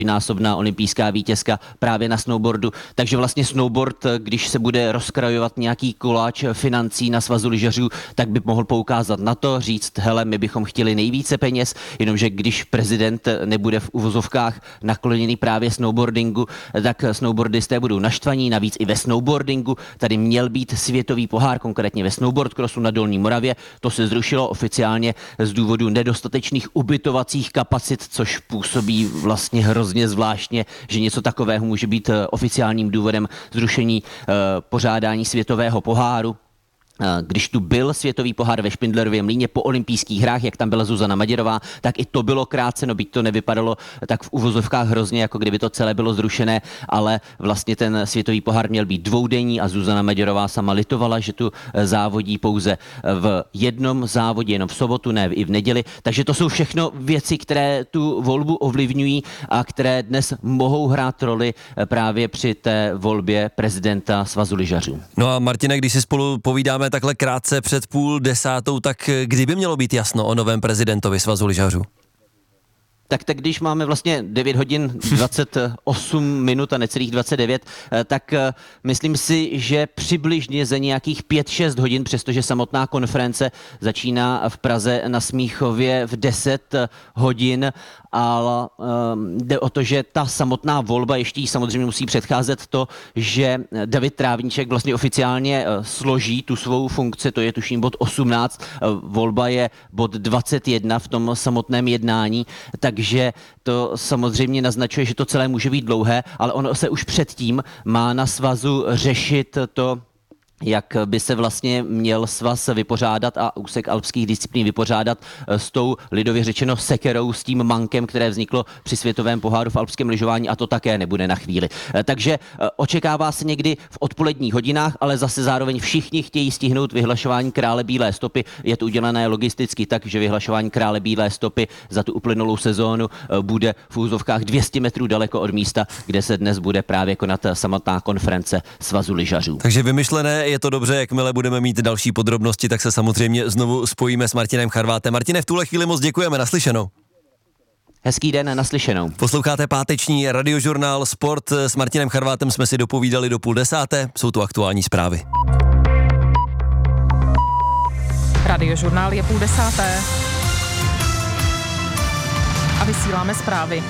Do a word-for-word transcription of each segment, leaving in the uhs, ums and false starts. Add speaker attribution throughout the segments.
Speaker 1: násobná olympijská vítězka právě na snowboardu. Takže vlastně snowboard, když se bude rozkrajovat nějaký koláč financí na svazu lyžařů, tak by mohl poukázat na to, říct, hele, my bychom chtěli nejvíce peněz, jenomže když prezident nebude v uvozovkách nakloněný právě snowboardingu, tak snowboardisté budou naštvaní, navíc i ve snowboardingu. Tady měl být světový pohár, konkrétně ve snowboard crossu na Dolní Moravě. To se zrušilo oficiálně z důvodu nedostatečných ubytovacích kapacit, což působí vlastně hrozně zvláštně, že něco takového může být oficiálním důvodem zrušení uh, pořádání světového poháru. Když tu byl světový pohár ve Špindlerově Mlýně po olympijských hrách, jak tam byla Zuzana Maděrová, tak i to bylo kráceno, byť to nevypadalo tak v uvozovkách hrozně, jako kdyby to celé bylo zrušené, ale vlastně ten světový pohár měl být dvoudenní a Zuzana Maděrová sama litovala, že tu závodí pouze v jednom závodě, jenom v sobotu, ne i v neděli. Takže to jsou všechno věci, které tu volbu ovlivňují a které dnes mohou hrát roli právě při té volbě prezidenta Svazu lyžařů.
Speaker 2: No a Martine, když si spolu povídáme takhle krátce před půl desátou, tak kdy by mělo být jasno o novém prezidentovi Svazu lyžařů?
Speaker 1: Tak, tak když máme vlastně devět hodin dvacet osm minut a necelých dvacet devět, tak myslím si, že přibližně za nějakých pět šest hodin, přestože samotná konference začíná v Praze na Smíchově v deset hodin, ale um, jde o to, že ta samotná volba ještě jí samozřejmě musí předcházet to, že David Trávníček vlastně oficiálně uh, složí tu svou funkci, to je tuším bod osmnáct, uh, volba je bod dvacet jedna v tom samotném jednání, takže to samozřejmě naznačuje, že to celé může být dlouhé, ale ono se už předtím má na svazu řešit to, jak by se vlastně měl svaz vypořádat a úsek alpských disciplín vypořádat s tou lidově řečeno sekerou, s tím mankem, které vzniklo při světovém poháru v alpském lyžování, a to také nebude na chvíli. Takže očekává se někdy v odpoledních hodinách, ale zase zároveň všichni chtějí stihnout vyhlašování krále bílé stopy. Je to udělané logisticky tak, že vyhlašování krále bílé stopy za tu uplynulou sezónu bude v úzovkách dvě stě metrů daleko od místa, kde se dnes bude právě konat samotná konference Svazu lyžařů.
Speaker 2: Takže vymyšlené je to dobře, jakmile budeme mít další podrobnosti, tak se samozřejmě znovu spojíme s Martinem Charvátem. Martine, v tuhle chvíli moc děkujeme, naslyšenou.
Speaker 1: Hezký den, naslyšenou.
Speaker 2: Posloucháte páteční radiožurnál Sport. S Martinem Charvátem jsme si dopovídali do půl desáté, jsou tu aktuální zprávy.
Speaker 3: Radiožurnál je půl desáté a vysíláme zprávy.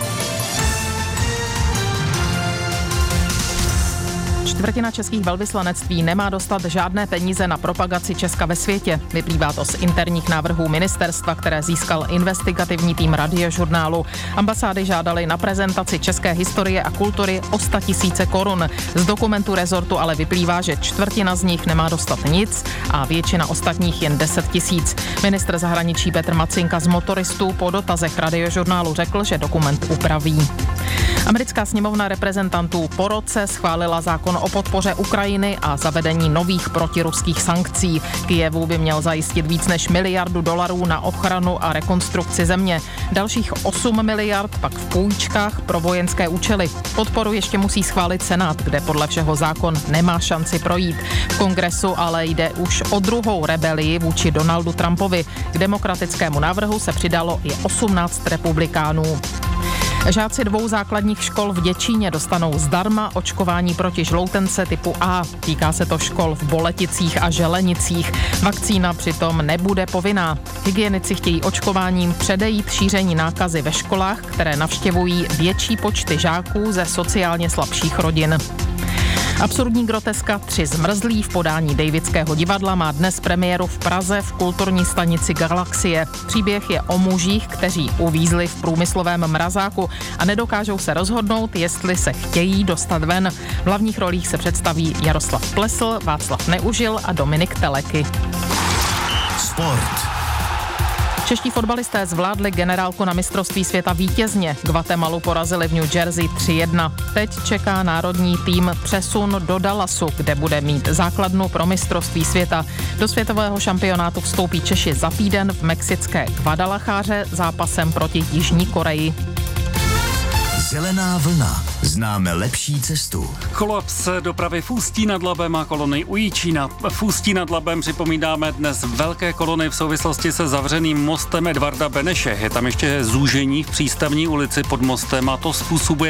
Speaker 3: Čtvrtina českých velvyslanectví nemá dostat žádné peníze na propagaci Česka ve světě. Vyplývá to z interních návrhů ministerstva, které získal investigativní tým Radiožurnálu. Ambasády žádaly na prezentaci české historie a kultury o sto tisíce korun. Z dokumentu rezortu ale vyplývá, že čtvrtina z nich nemá dostat nic a většina ostatních jen deset tisíc. Ministr zahraničí Petr Macinka z Motoristů po dotazech Radiožurnálu řekl, že dokument upraví. Americká sněmovna reprezentantů po roce schválila zákon o podpoře Ukrajiny a zavedení nových protiruských sankcí. Kyjevu by měl zajistit víc než miliardu dolarů na ochranu a rekonstrukci země. Dalších osm miliard pak v půjčkách pro vojenské účely. Podporu ještě musí schválit Senát, kde podle všeho zákon nemá šanci projít. V Kongresu ale jde už o druhou rebelii vůči Donaldu Trumpovi. K demokratickému návrhu se přidalo i osmnáct republikánů. Žáci dvou základních škol v Děčíně dostanou zdarma očkování proti žloutence typu A. Týká se to škol v Boleticích a Želenicích. Vakcína přitom nebude povinná. Hygienici chtějí očkováním předejít šíření nákazy ve školách, které navštěvují větší počty žáků ze sociálně slabších rodin. Absurdní groteska Tři zmrzlí v podání Davidského divadla má dnes premiéru v Praze v kulturní stanici Galaxie. Příběh je o mužích, kteří uvízli v průmyslovém mrazáku a nedokážou se rozhodnout, jestli se chtějí dostat ven. V hlavních rolích se představí Jaroslav Plesl, Václav Neužil a Dominik Teleky.
Speaker 4: Sport.
Speaker 3: Čeští fotbalisté zvládli generálku na mistrovství světa vítězně. Guatemalu porazili v New Jersey tři jedna. Teď čeká národní tým přesun do Dallasu, kde bude mít základnu pro mistrovství světa. Do světového šampionátu vstoupí Češi za týden v mexické Guadalajáře zápasem proti Jižní Koreji.
Speaker 4: Zelená vlna. Známe lepší cestu.
Speaker 5: Kolaps dopravy v Ústí nad Labem a kolony u Jičína. V Ústí nad Labem připomínáme dnes velké kolony v souvislosti se zavřeným mostem Edvarda Beneše. Je tam ještě zúžení v Přístavní ulici pod mostem a to způsobuje